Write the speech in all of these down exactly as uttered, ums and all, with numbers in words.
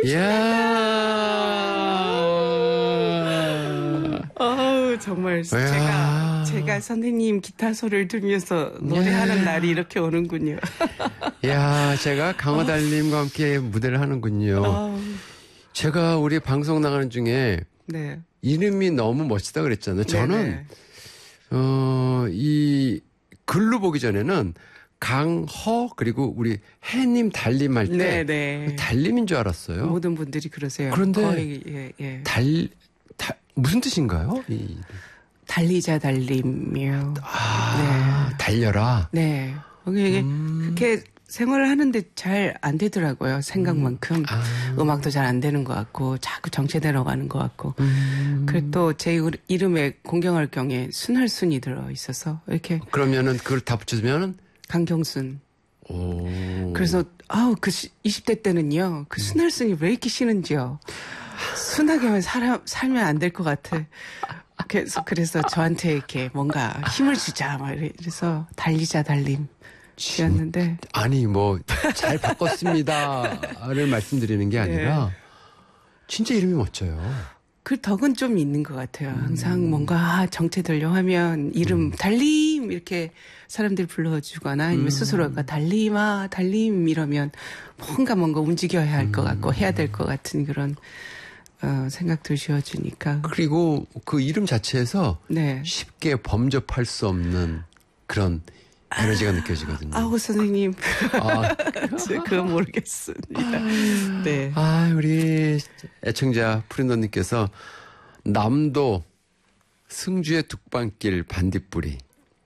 어우, 정말 이야. 제가 제가 선생님 기타 소리를 들으면서 노래하는 이야. 날이 이렇게 오는군요. 야, 제가 강어달님과 함께 무대를 하는군요. 어, 제가 우리 방송 나가는 중에 네. 이름이 너무 멋지다 그랬잖아요. 저는 네네. 어, 이 글로 보기 전에는 강허 그리고 우리 해님 달림 할 때 네네. 달림인 줄 알았어요. 모든 분들이 그러세요. 그런데 거의, 예, 예. 달, 달 무슨 뜻인가요? 이, 달리자 달림이요. 아, 달려라. 네. 이게 음. 그렇게 생활을 하는데 잘 안 되더라고요. 생각만큼. 아. 음악도 잘 안 되는 것 같고 자꾸 정체되어 가는 것 같고. 음. 그리고 또 제 이름에 공경할 경에 순할순이 들어 있어서 이렇게 그러면은 그걸 다 붙여주면은 강경순. 오. 그래서 아우 그 이십 대 때는요. 그 순할순이 왜 이렇게 싫은지요. 순하게만 살아, 살면 안 될 것 같아. 그래서 그래서 저한테 이렇게 뭔가 힘을 주자 막 이래서 달리자 달림. 였는데 아니 뭐 잘 바꿨습니다를 말씀드리는 게 아니라 네. 진짜 이름이 멋져요. 그 덕은 좀 있는 것 같아요. 항상 음. 뭔가 정체되려 하면 이름 달림 이렇게 사람들 불러주거나 아니면 음. 스스로가 달림아 달림 이러면 뭔가 뭔가 움직여야 할 것 같고 해야 될 것 같은 그런 어, 생각들 지어주니까. 그리고 그 이름 자체에서 네. 쉽게 범접할 수 없는 그런 에너지가 느껴지거든요. 아우 선생님 아, 그거 모르겠습니다. 네. 아, 우리 애청자 프린더님께서 남도 승주의 뚝방길 반딧불이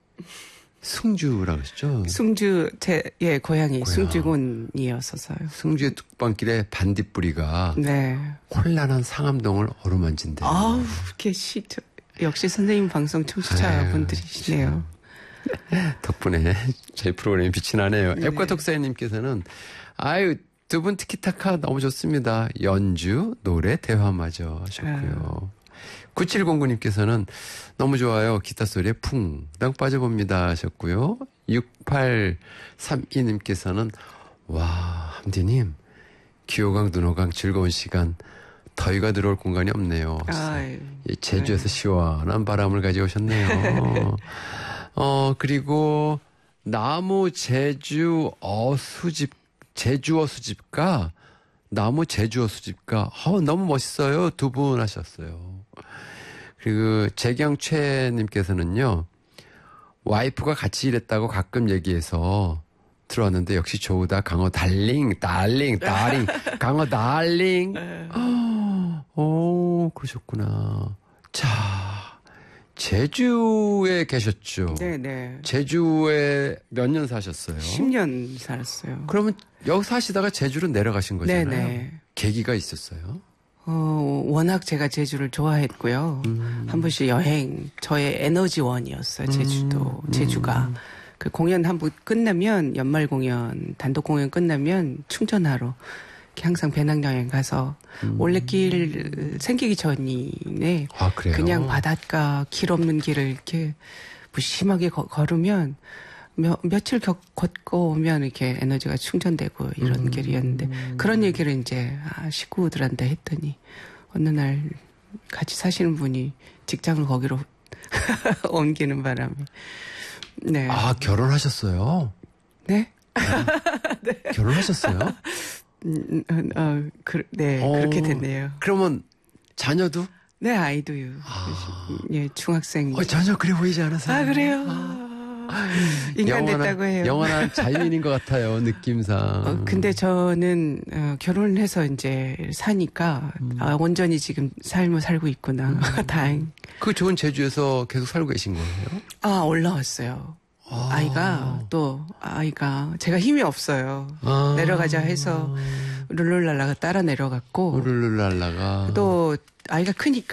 승주라고 하시죠? 승주 제 예 고향이 고향. 승주군이었어서요. 승주의 뚝방길의 반딧불이가 네. 혼란한 상암동을 어루만진대요. 아우 이렇게 시 역시 선생님 방송 청취자분들이시네요. 덕분에 저희 프로그램이 빛이 나네요. 네. 앱과톡사님께서는 아유 두 분 티키타카 너무 좋습니다. 연주, 노래, 대화마저 하셨고요. 구칠공구님께서는 너무 좋아요. 기타 소리에 풍당 빠져봅니다 하셨고요. 육팔삼이님께서는 와 함디님 기호강 눈호강 즐거운 시간 더위가 들어올 공간이 없네요. 아유, 제주에서 네. 시원한 바람을 가져오셨네요. 어, 그리고 나무 제주 어수집, 제주 어수집가, 나무 제주 어수집가, 어, 너무 멋있어요. 두 분 하셨어요. 그리고 재경채님께서는요, 와이프가 같이 일했다고 가끔 얘기해서 들어왔는데 역시 좋다. 강어 달링, 달링, 달링, 강어 달링. 오, 그러셨구나. 자. 제주에 계셨죠? 네네. 제주에 몇 년 사셨어요? 십 년 살았어요. 그러면 여기 사시다가 제주로 내려가신 거잖아요. 네네. 계기가 있었어요? 어, 워낙 제가 제주를 좋아했고요. 음. 한 번씩 여행, 저의 에너지원이었어요, 제주도, 음. 제주가. 그 공연 한 번 끝나면, 연말 공연, 단독 공연 끝나면 충전하러 항상 배낭여행 가서 음. 올레길 생기기 전이네. 아, 그래요? 그냥 바닷가 길 없는 길을 이렇게 무심하게 거, 걸으면 며, 며칠 겨, 걷고 오면 이렇게 에너지가 충전되고 이런 음. 길이었는데 그런 얘기를 이제 아, 식구들한테 했더니 어느 날 같이 사시는 분이 직장을 거기로 옮기는 바람에 네. 아, 결혼하셨어요? 네? 네. 결혼하셨어요? 음, 어, 그, 네, 어, 그렇게 됐네요. 그러면 자녀도? 네, 아이도요. 아. 예, 중학생. 어, 전혀 그래 보이지 않아서. 아, 그래요? 아. 인간 영원한, 됐다고 해요. 영원한 자유인인 것 같아요, 느낌상. 어, 근데 저는, 어, 결혼을 해서 이제 사니까, 음. 아, 온전히 지금 삶을 살고 있구나. 음. 다행. 그 좋은 제주에서 계속 살고 계신 거예요? 아, 올라왔어요. 아. 아이가, 또, 아이가, 제가 힘이 없어요. 아. 내려가자 해서, 룰룰랄라가 따라 내려갔고, 우르르랄라가. 또, 아이가 크니까,